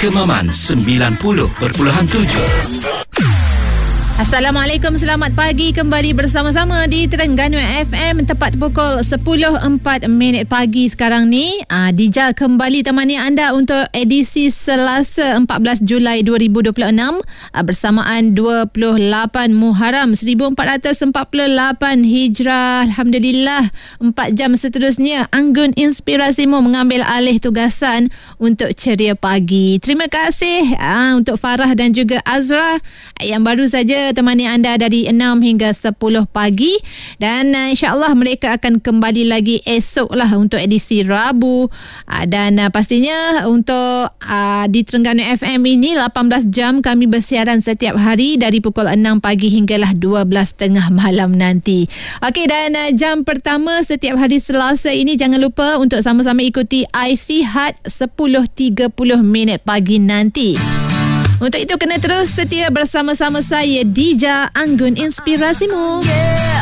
Kemaman 90.7. Assalamualaikum, selamat pagi, kembali bersama-sama di Terengganu FM tepat pukul 10.04 pagi sekarang ni. Dija kembali temani anda untuk edisi Selasa 14 Julai 2026 bersamaan 28 Muharram 1448 Hijrah. Alhamdulillah, 4 jam seterusnya Anggun Inspirasimu mengambil alih tugasan untuk ceria pagi. Terima kasih untuk Farah dan juga Azra yang baru saja temani anda dari 6 hingga 10 pagi, dan insyaAllah mereka akan kembali lagi esok lah untuk edisi Rabu, dan pastinya untuk di Terengganu FM ini 18 jam kami bersiaran setiap hari dari pukul 6 pagi hinggalah 12.30 malam nanti. Okey, dan jam pertama setiap hari Selasa ini jangan lupa untuk sama-sama ikuti IC Hot 10.30 pagi nanti. Untuk itu kena terus setia bersama-sama saya Dija Anggun Inspirasimu.